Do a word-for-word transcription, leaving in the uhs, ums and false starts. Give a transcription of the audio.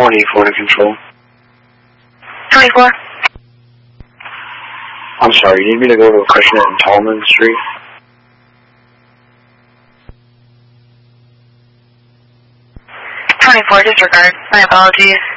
twenty-four to control. twenty-four. I'm sorry, you need me to go to Acushnet and Tallman Street? twenty-four, disregard. My apologies.